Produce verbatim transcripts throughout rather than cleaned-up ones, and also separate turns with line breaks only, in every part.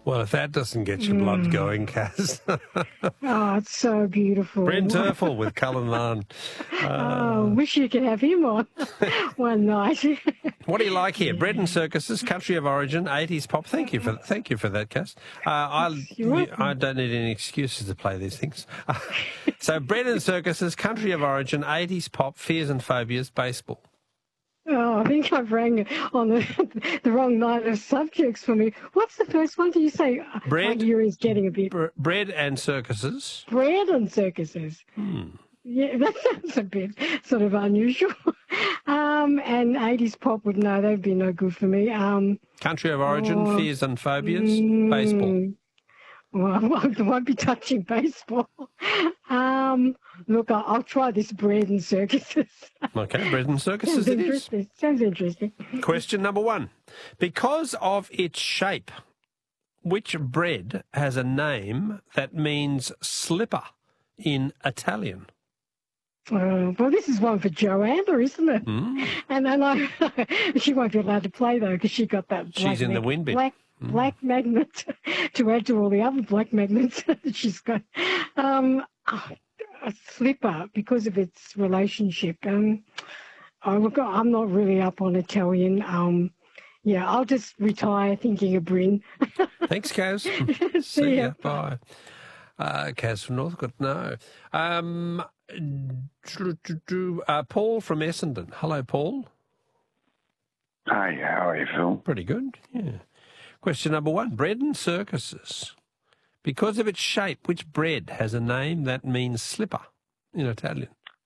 Well, if that doesn't get your blood
Mm.
going, Kaz.
Oh, it's so beautiful.
Bryn Terfel with Cullinan.
Oh,
Uh,
wish you could have him on one night.
what do you like here? Bread and circuses, country of origin, eighties pop. Thank you for thank you for that, Kaz. Uh, I
You're welcome.
I don't need any excuses to play these things. So, bread and circuses, country of origin, eighties pop, fears and phobias, baseball.
Oh, I think I've rang on the, the wrong line of subjects for me. What's the first one? Do you say?
Bread.
My ear is getting a bit.
Bre- bread and circuses.
Bread and circuses.
Hmm.
Yeah, that sounds a bit sort of unusual. Um, and eighties pop would no, they'd be no good for me. Um,
Country of origin,
oh,
fears and phobias,
mm,
baseball.
Well, I won't be touching baseball. Um, look, I'll, I'll try this bread and circuses.
Okay, bread and circuses
Sounds
it is.
interesting. Sounds interesting.
Question number one. Because of its shape, which bread has a name that means slipper in Italian?
Uh, well, this is one for Joanna, isn't it?
Mm.
And then I, she won't be allowed to play though because she got that.
She's
black
in the
mag-
win bin.
Black,
Mm.
black magnet to add to all the other black magnets that she's got. Um, oh, a slipper because of its relationship. Um, oh, look, I'm not really up on Italian. Um, yeah, I'll just retire thinking of Bryn.
Thanks, Kaz.
See
See ya.
ya.
Bye. Uh, Kaz from Northcote, no. Um, uh, Paul from Essendon. Hello, Paul.
Hi, how are you, Phil?
Pretty good, yeah. Question number one. Bread and circuses. Because of its shape, which bread has a name that means slipper in Italian?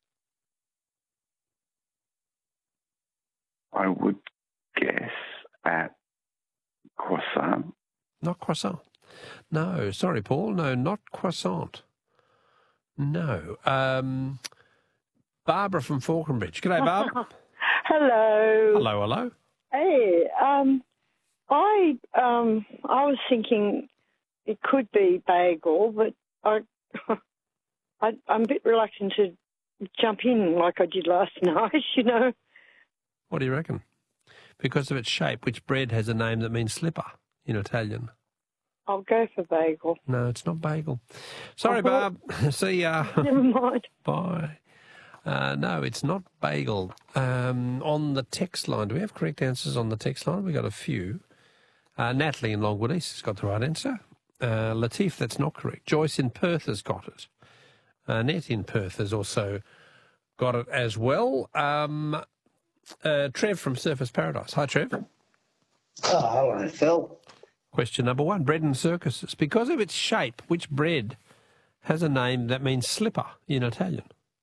I would guess at croissant.
Not croissant. No, sorry, Paul. No, not croissant. No. Um, Barbara from Falconbridge. G'day, Barbara.
Hello.
Hello, hello.
Hey, um, I um, I was thinking it could be bagel, but I, I I'm a bit reluctant to jump in like I did last night. You know.
What do you reckon? Because of its shape, which bread has a name that means slipper in Italian?
I'll go for bagel.
No, it's not bagel. Sorry,
I thought-
Barb. See ya.
Never mind.
Bye. Uh, no, it's not bagel. Um, on the text line, do we have correct answers on the text line? We've got a few. Uh, Natalie in Longwood East has got the right answer. Uh, Latif, that's not correct. Joyce in Perth has got it. Uh, Annette in Perth has also got it as well. Um, uh, Trev from Surfers Paradise. Hi, Trev.
Oh, hello, Phil.
Question number one. Bread and circuses. Because of its shape, which bread has a name that means slipper in Italian?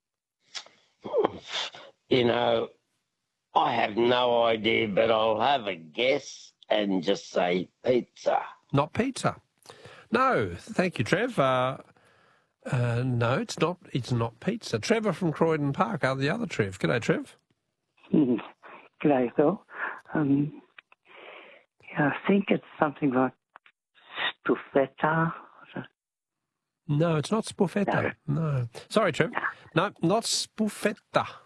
You know, I have no idea, but I'll have a guess and just say pizza.
Not pizza. No, thank you, Trev. Uh, uh, no, it's not. It's not pizza. Trevor from Croydon Park. Are the other Trev? G'day, Trev.
Mm. G'day, Phil. Um, yeah, I think it's something like stuffetta.
No, it's not spuffetta. No. Sorry, Trev. No, not spuffetta.